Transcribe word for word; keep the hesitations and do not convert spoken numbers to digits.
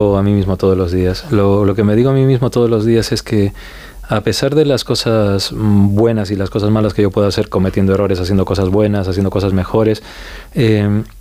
a mí mismo todos los días. Lo, lo que me digo a mí mismo todos los días es que a pesar de las cosas buenas y las cosas malas que yo puedo hacer cometiendo errores, haciendo cosas buenas, haciendo cosas mejores, eh,